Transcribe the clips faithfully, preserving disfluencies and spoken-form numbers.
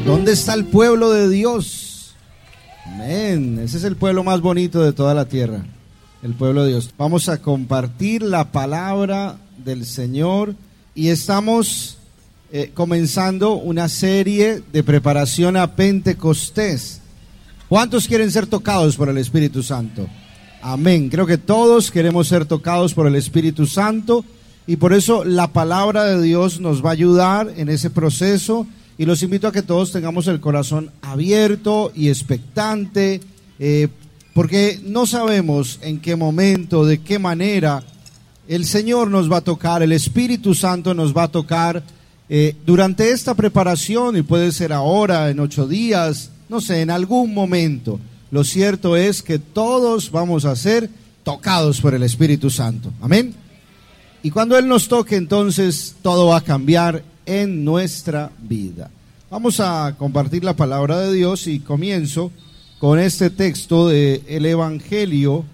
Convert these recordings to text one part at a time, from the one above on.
¿Dónde está el pueblo de Dios? Amén. Ese es el pueblo más bonito de toda la tierra, el pueblo de Dios. Vamos a compartir la palabra del Señor y estamos eh, comenzando una serie de preparación a Pentecostés. ¿Cuántos quieren ser tocados por el Espíritu Santo? Amén. Creo que todos queremos ser tocados por el Espíritu Santo y por eso la palabra de Dios nos va a ayudar en ese proceso. Y los invito a que todos tengamos el corazón abierto y expectante, eh, porque no sabemos en qué momento, de qué manera el Señor nos va a tocar, el Espíritu Santo nos va a tocar eh, durante esta preparación, y puede ser ahora, en ocho días, no sé, en algún momento. Lo cierto es que todos vamos a ser tocados por el Espíritu Santo. Amén. Y cuando Él nos toque, entonces todo va a cambiar en nuestra vida. Vamos a compartir la palabra de Dios y comienzo con este texto del Evangelio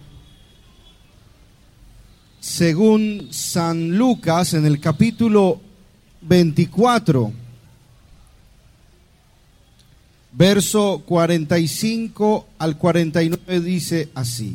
según San Lucas, en el capítulo veinticuatro, verso cuarenta y cinco al cuarenta y nueve, dice así: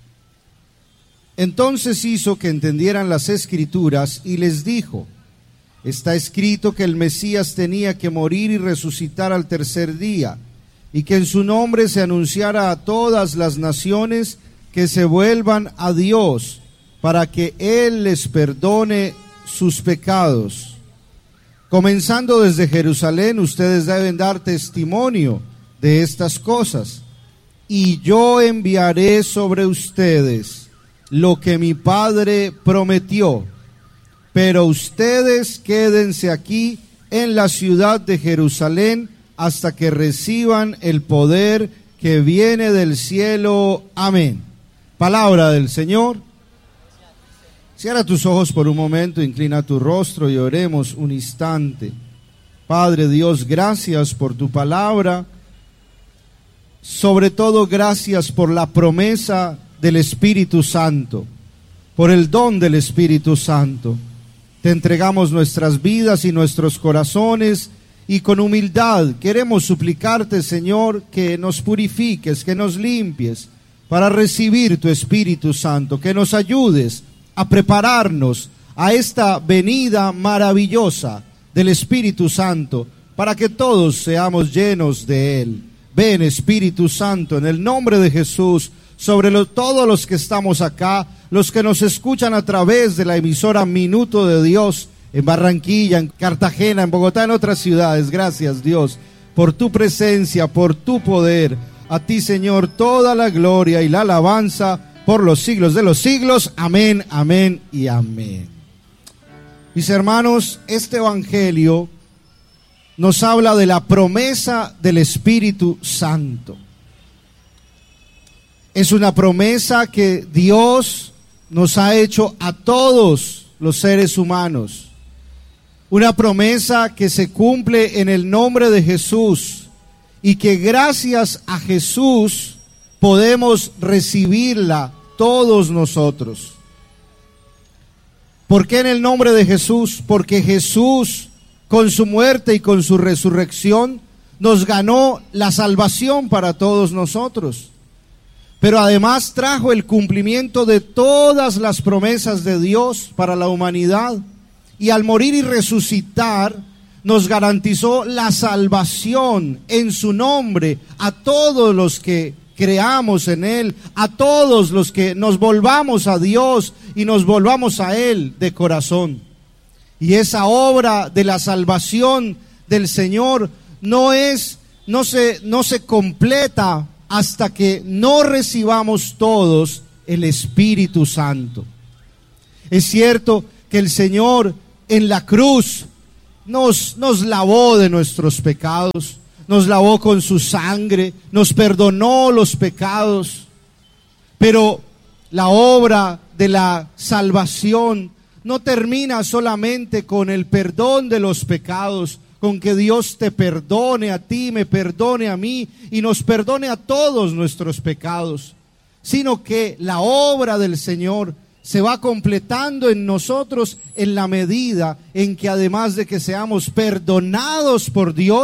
Entonces hizo que entendieran las Escrituras y les dijo: Está escrito que el Mesías tenía que morir y resucitar al tercer día, y que en su nombre se anunciara a todas las naciones que se vuelvan a Dios, para que Él les perdone sus pecados. Comenzando desde Jerusalén, ustedes deben dar testimonio de estas cosas, y yo enviaré sobre ustedes lo que mi Padre prometió. Pero ustedes quédense aquí en la ciudad de Jerusalén hasta que reciban el poder que viene del cielo. Amén. Palabra del Señor. Cierra tus ojos por un momento, inclina tu rostro y oremos un instante. Padre Dios, gracias por tu palabra. Sobre todo, gracias por la promesa del Espíritu Santo, por el don del Espíritu Santo. Te entregamos nuestras vidas y nuestros corazones, y con humildad queremos suplicarte, Señor, que nos purifiques, que nos limpies para recibir tu Espíritu Santo, que nos ayudes a prepararnos a esta venida maravillosa del Espíritu Santo, para que todos seamos llenos de Él. Ven, Espíritu Santo, en el nombre de Jesús, sobre lo, todos los que estamos acá, los que nos escuchan a través de la emisora Minuto de Dios, en Barranquilla, en Cartagena, en Bogotá, en otras ciudades. Gracias, Dios, por tu presencia, por tu poder. A ti, Señor, toda la gloria y la alabanza por los siglos de los siglos. Amén, amén y amén. Mis hermanos, este evangelio nos habla de la promesa del Espíritu Santo. Es una promesa que Dios nos ha hecho a todos los seres humanos. Una promesa que se cumple en el nombre de Jesús, y que gracias a Jesús podemos recibirla todos nosotros. ¿Por qué en el nombre de Jesús? Porque Jesús, con su muerte y con su resurrección, nos ganó la salvación para todos nosotros. Pero además trajo el cumplimiento de todas las promesas de Dios para la humanidad. Y al morir y resucitar, nos garantizó la salvación en su nombre a todos los que creamos en Él, a todos los que nos volvamos a Dios y nos volvamos a Él de corazón. Y esa obra de la salvación del Señor no es, no se, no se completa hasta que no recibamos todos el Espíritu Santo. Es cierto que el Señor en la cruz nos, nos lavó de nuestros pecados, nos lavó con su sangre, nos perdonó los pecados, pero la obra de la salvación no termina solamente con el perdón de los pecados, con que Dios te perdone a ti, me perdone a mí y nos perdone a todos nuestros pecados, sino que la obra del Señor se va completando en nosotros en la medida en que, además de que seamos perdonados por Dios,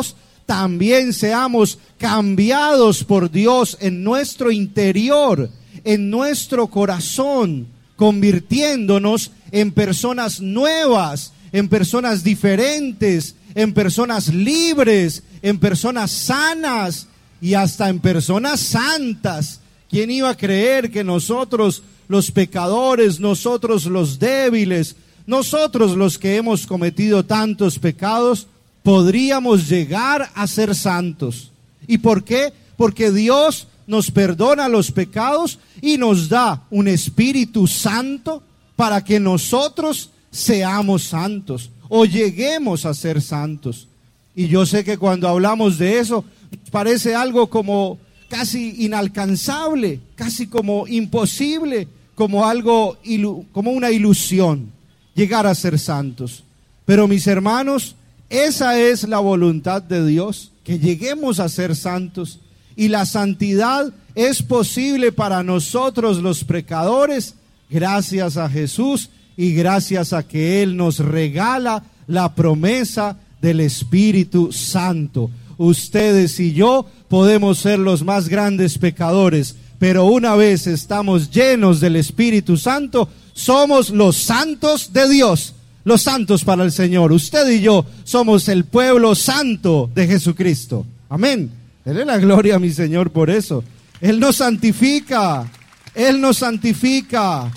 también seamos cambiados por Dios en nuestro interior, en nuestro corazón, convirtiéndonos en personas nuevas, en personas diferentes, en personas libres, en personas sanas y hasta en personas santas. ¿Quién iba a creer que nosotros, los pecadores, nosotros los débiles, nosotros los que hemos cometido tantos pecados, podríamos llegar a ser santos? ¿Y por qué? Porque Dios nos perdona los pecados y nos da un Espíritu Santo para que nosotros seamos santos o lleguemos a ser santos. Y yo sé que cuando hablamos de eso, parece algo como casi inalcanzable, casi como imposible, como algo, como una ilusión, llegar a ser santos. Pero mis hermanos, esa es la voluntad de Dios, que lleguemos a ser santos. Y la santidad es posible para nosotros los pecadores, gracias a Jesús y gracias a que Él nos regala la promesa del Espíritu Santo. Ustedes y yo podemos ser los más grandes pecadores, pero una vez estamos llenos del Espíritu Santo, somos los santos de Dios, los santos para el Señor. Usted y yo somos el pueblo santo de Jesucristo. Amén. Dele la gloria a mi Señor por eso. Él nos santifica, Él nos santifica,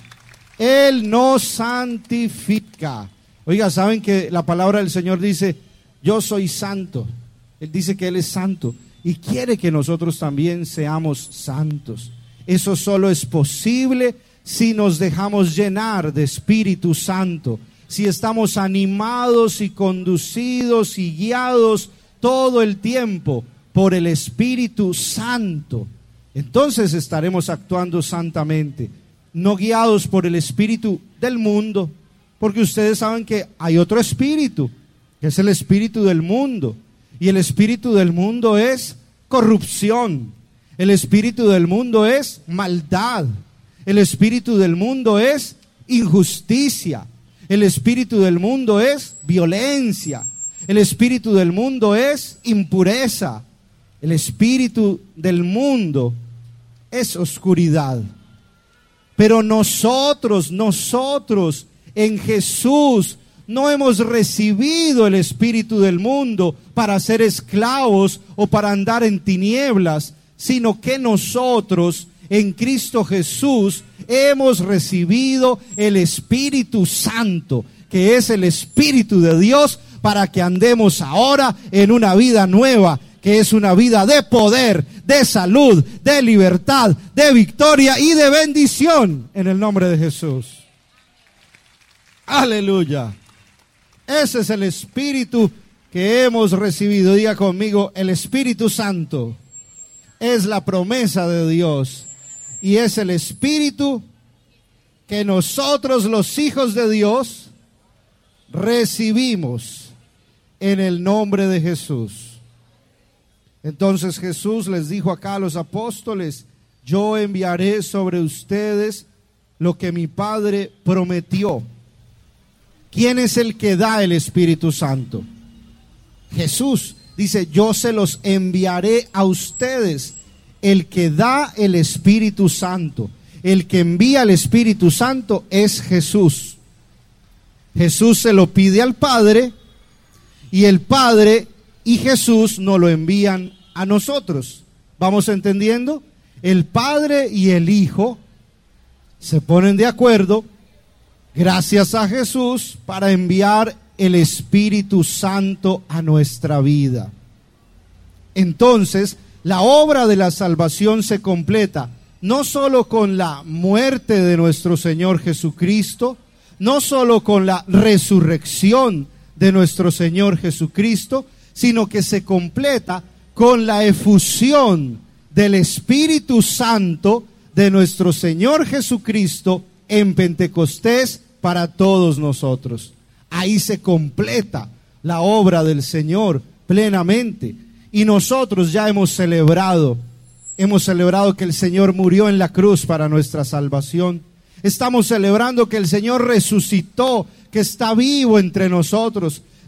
Él nos santifica. Oiga, ¿saben que la palabra del Señor dice, yo soy santo? Él dice que Él es santo y quiere que nosotros también seamos santos. Eso solo es posible si nos dejamos llenar de Espíritu Santo, si estamos animados y conducidos y guiados todo el tiempo por el Espíritu Santo. Entonces estaremos actuando santamente, no guiados por el espíritu del mundo, porque ustedes saben que hay otro espíritu, que es el espíritu del mundo, y el espíritu del mundo es corrupción, el espíritu del mundo es maldad, el espíritu del mundo es injusticia, el espíritu del mundo es violencia, el espíritu del mundo es impureza, el espíritu del mundo es oscuridad. Pero nosotros, nosotros en Jesús no hemos recibido el espíritu del mundo para ser esclavos o para andar en tinieblas, sino que nosotros en Cristo Jesús hemos recibido el Espíritu Santo, que es el Espíritu de Dios, para que andemos ahora en una vida nueva, que es una vida de poder, de salud, de libertad, de victoria y de bendición, en el nombre de Jesús. Aleluya. Ese es el Espíritu que hemos recibido. Diga conmigo, el Espíritu Santo es la promesa de Dios y es el Espíritu que nosotros, los hijos de Dios, recibimos en el nombre de Jesús. Entonces Jesús les dijo acá a los apóstoles, yo enviaré sobre ustedes lo que mi Padre prometió. ¿Quién es el que da el Espíritu Santo? Jesús dice, yo se los enviaré a ustedes. El que da el Espíritu Santo, el que envía el Espíritu Santo es Jesús. Jesús se lo pide al Padre y el Padre y Jesús nos lo envían a nosotros. ¿Vamos entendiendo? El Padre y el Hijo se ponen de acuerdo, gracias a Jesús, para enviar el Espíritu Santo a nuestra vida. Entonces, la obra de la salvación se completa no solo con la muerte de nuestro Señor Jesucristo, no solo con la resurrección de nuestro Señor Jesucristo, sino que se completa con la efusión del Espíritu Santo de nuestro Señor Jesucristo en Pentecostés para todos nosotros. Ahí se completa la obra del Señor plenamente. Y nosotros ya hemos celebrado, hemos celebrado que el Señor murió en la cruz para nuestra salvación. Estamos celebrando que el Señor resucitó, que está vivo entre nosotros.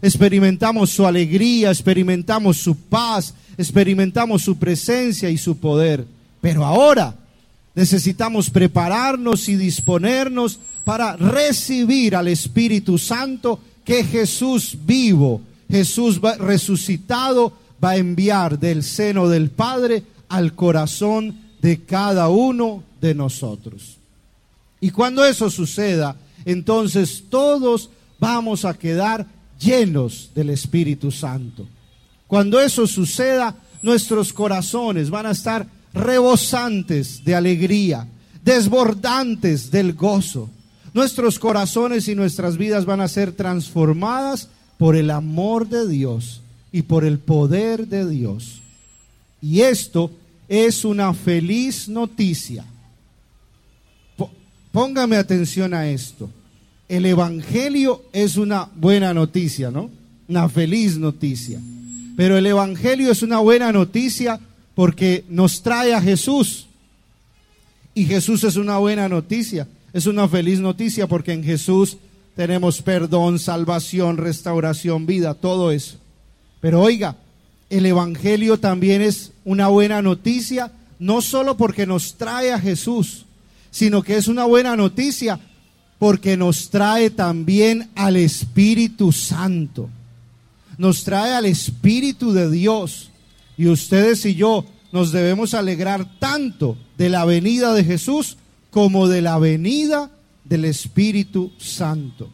experimentamos su alegría, experimentamos su paz, experimentamos su presencia y su poder. Pero ahora necesitamos prepararnos y disponernos para recibir al Espíritu Santo que Jesús vivo, Jesús resucitado, va a enviar del seno del Padre al corazón de cada uno de nosotros. Y cuando eso suceda, entonces todos vamos a quedar llenos del Espíritu Santo. Cuando eso suceda, nuestros corazones van a estar rebosantes de alegría, desbordantes del gozo. Nuestros corazones y nuestras vidas van a ser transformadas por el amor de Dios y por el poder de Dios. Y esto es una feliz noticia. Póngame atención a esto. El Evangelio es una buena noticia, ¿no? Una feliz noticia. Pero el Evangelio es una buena noticia porque nos trae a Jesús. Y Jesús es una buena noticia. Es una feliz noticia porque en Jesús tenemos perdón, salvación, restauración, vida, todo eso. Pero oiga, el Evangelio también es una buena noticia, no solo porque nos trae a Jesús, sino que es una buena noticia porque nos trae también al Espíritu Santo. Nos trae al Espíritu de Dios. Y ustedes y yo nos debemos alegrar tanto de la venida de Jesús como de la venida del Espíritu Santo.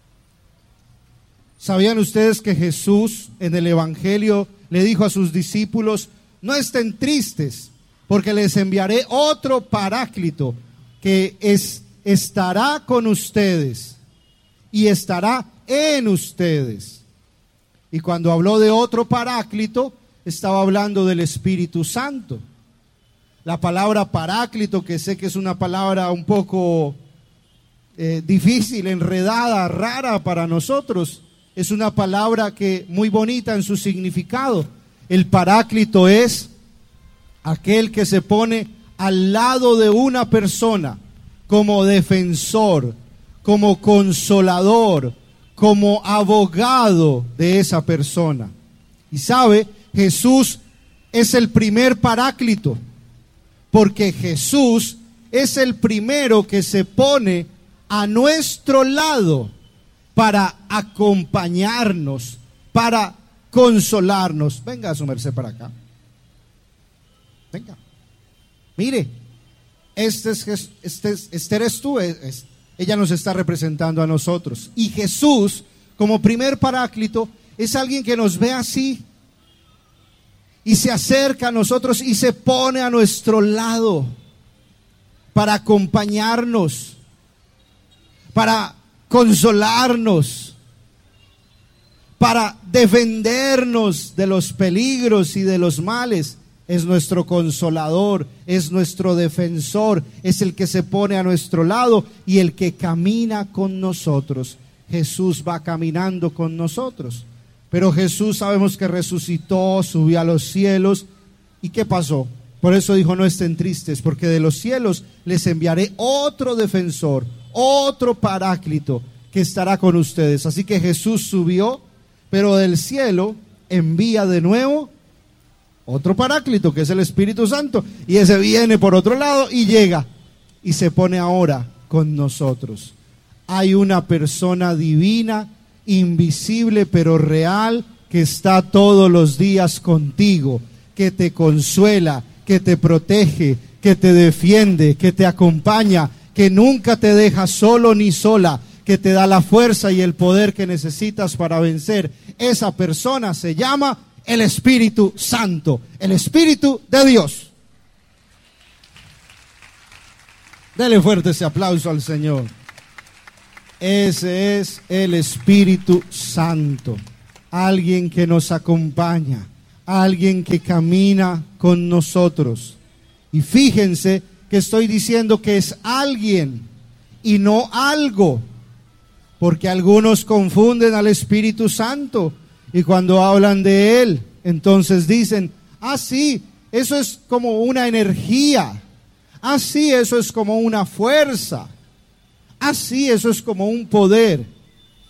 ¿Sabían ustedes que Jesús en el Evangelio le dijo a sus discípulos: no estén tristes, porque les enviaré otro Paráclito que es, estará con ustedes y estará en ustedes? Y cuando habló de otro Paráclito, estaba hablando del Espíritu Santo. La palabra Paráclito, que sé que es una palabra un poco eh, difícil, enredada, rara para nosotros, es una palabra que muy bonita en su significado. El Paráclito es aquel que se pone al lado de una persona como defensor, como consolador, como abogado de esa persona. Y sabe, Jesús es el primer Paráclito, porque Jesús es el primero que se pone a nuestro lado para acompañarnos, para consolarnos. Venga a su merced para acá. Venga. Mire, este, es, este, es, este eres tú, es, ella nos está representando a nosotros. Y Jesús, como primer Paráclito, es alguien que nos ve así y se acerca a nosotros y se pone a nuestro lado para acompañarnos, para consolarnos, para defendernos de los peligros y de los males. Es nuestro consolador, es nuestro defensor, es el que se pone a nuestro lado y el que camina con nosotros. Jesús va caminando con nosotros. Pero Jesús sabemos que resucitó, subió a los cielos. ¿Y qué pasó? Por eso dijo: no estén tristes, porque de los cielos les enviaré otro defensor, otro Paráclito que estará con ustedes. Así que Jesús subió, pero del cielo envía de nuevo otro Paráclito, que es el Espíritu Santo. Y ese viene por otro lado y llega y se pone ahora con nosotros. Hay una persona divina, invisible pero real, que está todos los días contigo, que te consuela, que te protege, que te defiende, que te acompaña, que nunca te deja solo ni sola, que te da la fuerza y el poder que necesitas para vencer. Esa persona se llama el Espíritu Santo, el Espíritu de Dios. Dele fuerte ese aplauso al Señor. Ese es el Espíritu Santo, alguien que nos acompaña, alguien que camina con nosotros. Y fíjense que estoy diciendo que es alguien y no algo, porque algunos confunden al Espíritu Santo y cuando hablan de Él, entonces dicen: ah, sí, eso es como una energía, ah, sí, eso es como una fuerza, ah, sí, eso es como un poder.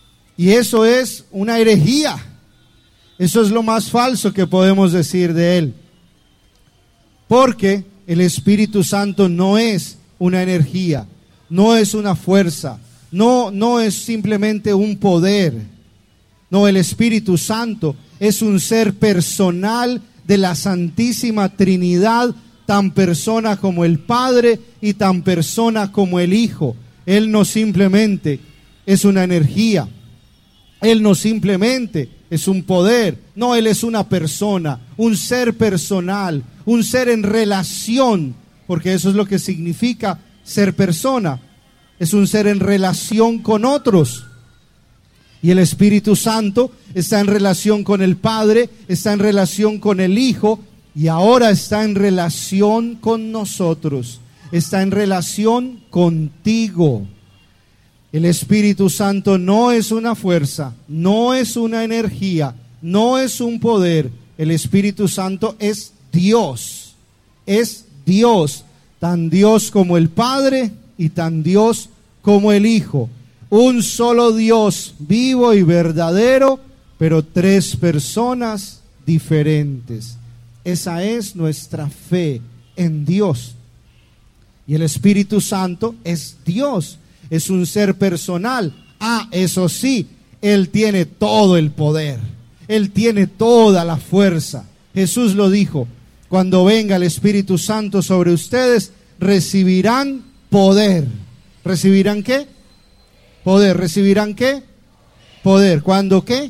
Y eso es una herejía. Eso es lo más falso que podemos decir de Él. Porque el Espíritu Santo no es una energía, no es una fuerza, no, no es simplemente un poder. No, el Espíritu Santo es un ser personal de la Santísima Trinidad, tan persona como el Padre y tan persona como el Hijo. Él no simplemente es una energía, Él no simplemente es un poder, no, Él es una persona, un ser personal, un ser en relación, porque eso es lo que significa ser persona, es un ser en relación con otros. Y el Espíritu Santo está en relación con el Padre, está en relación con el Hijo y ahora está en relación con nosotros, está en relación contigo. El Espíritu Santo no es una fuerza, no es una energía, no es un poder. El Espíritu Santo es Dios, es Dios, tan Dios como el Padre y tan Dios como el Hijo. Un solo Dios vivo y verdadero, pero tres personas diferentes. Esa es nuestra fe en Dios. Y el Espíritu Santo es Dios, es un ser personal. Ah, eso sí, Él tiene todo el poder, Él tiene toda la fuerza. Jesús lo dijo: cuando venga el Espíritu Santo sobre ustedes, recibirán poder. ¿Recibirán qué? Poder. ¿Recibirán qué? Poder. ¿Cuándo qué?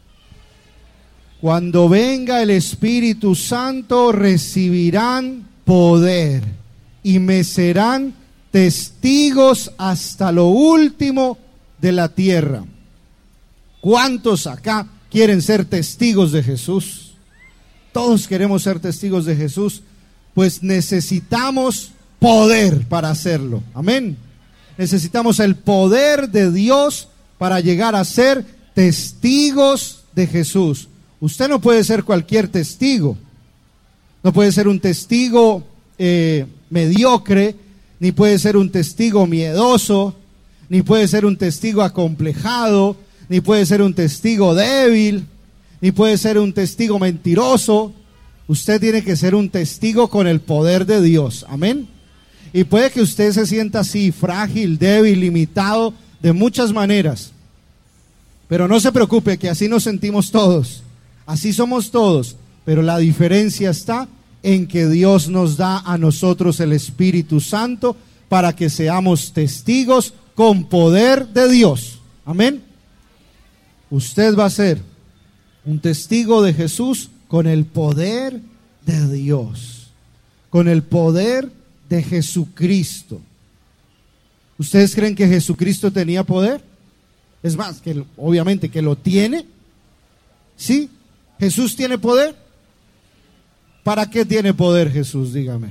Cuando venga el Espíritu Santo, recibirán poder y me serán testigos hasta lo último de la tierra. ¿Cuántos acá quieren ser testigos de Jesús? Todos queremos ser testigos de Jesús, pues necesitamos poder para hacerlo. Amén. Necesitamos el poder de Dios para llegar a ser testigos de Jesús. Usted no puede ser cualquier testigo. No puede ser un testigo eh, mediocre, ni puede ser un testigo miedoso, ni puede ser un testigo acomplejado, ni puede ser un testigo débil, ni puede ser un testigo mentiroso. Usted tiene que ser un testigo con el poder de Dios. Amén. Y puede que usted se sienta así, frágil, débil, limitado, de muchas maneras. Pero no se preocupe, que así nos sentimos todos. Así somos todos. Pero la diferencia está en que Dios nos da a nosotros el Espíritu Santo para que seamos testigos con poder de Dios. Amén. Usted va a ser un testigo de Jesús con el poder de Dios, con el poder de Jesucristo. ¿Ustedes creen que Jesucristo tenía poder? Es más, que obviamente que lo tiene. ¿Sí? ¿Jesús tiene poder? ¿Para qué tiene poder Jesús? Dígame.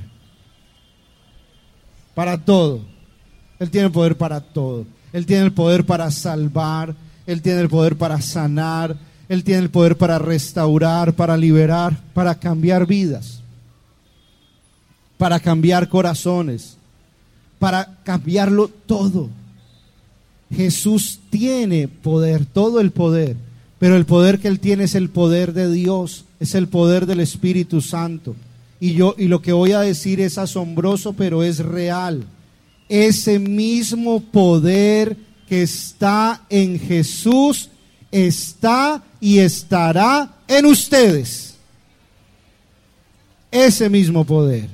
Para todo. Él tiene poder para todo. Él tiene el poder para salvar. Él tiene el poder para sanar. Él tiene el poder para restaurar, para liberar, para cambiar vidas, para cambiar corazones, para cambiarlo todo. Jesús tiene poder, todo el poder, pero el poder que Él tiene es el poder de Dios, es el poder del Espíritu Santo. Y yo, y lo que voy a decir es asombroso, pero es real. Ese mismo poder que está en Jesús está y estará en ustedes. Ese mismo poder.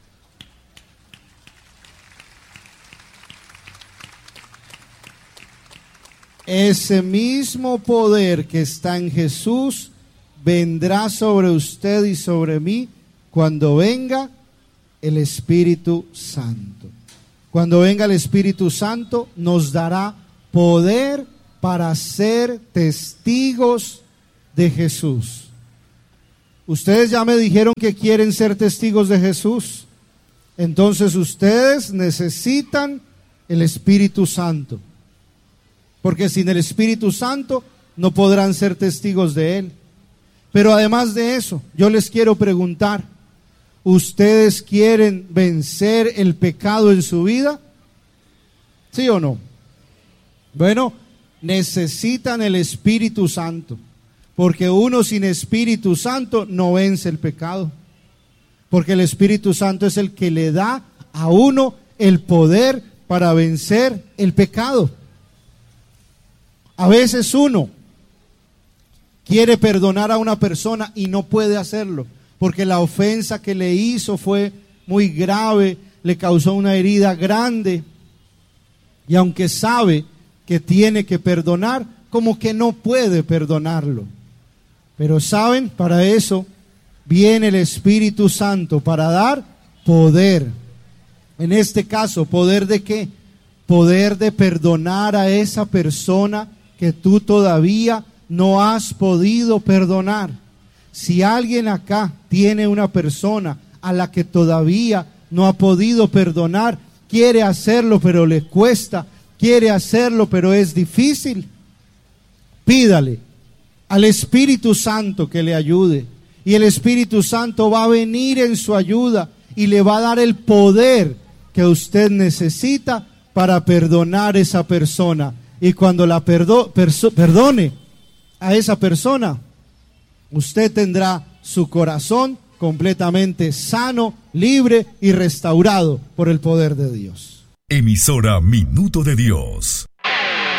Ese mismo poder que está en Jesús vendrá sobre usted y sobre mí cuando venga el Espíritu Santo. Cuando venga el Espíritu Santo nos dará poder para ser testigos de Jesús. Ustedes ya me dijeron que quieren ser testigos de Jesús. Entonces ustedes necesitan el Espíritu Santo. Porque sin el Espíritu Santo no podrán ser testigos de Él. Pero además de eso, yo les quiero preguntar, ¿ustedes quieren vencer el pecado en su vida? ¿Sí o no? Bueno, necesitan el Espíritu Santo, porque uno sin Espíritu Santo no vence el pecado, porque el Espíritu Santo es el que le da a uno el poder para vencer el pecado. A veces uno quiere perdonar a una persona y no puede hacerlo, porque la ofensa que le hizo fue muy grave, le causó una herida grande, y aunque sabe que tiene que perdonar, como que no puede perdonarlo. Pero saben, para eso viene el Espíritu Santo, para dar poder. En este caso, ¿poder de qué? Poder de perdonar a esa persona que tú todavía no has podido perdonar. Si alguien acá tiene una persona a la que todavía no ha podido perdonar, quiere hacerlo pero le cuesta, quiere hacerlo pero es difícil, pídale al Espíritu Santo que le ayude, y el Espíritu Santo va a venir en su ayuda y le va a dar el poder que usted necesita para perdonar a esa persona. Y cuando la perdo, perso, perdone a esa persona, usted tendrá su corazón completamente sano, libre y restaurado por el poder de Dios. Emisora Minuto de Dios.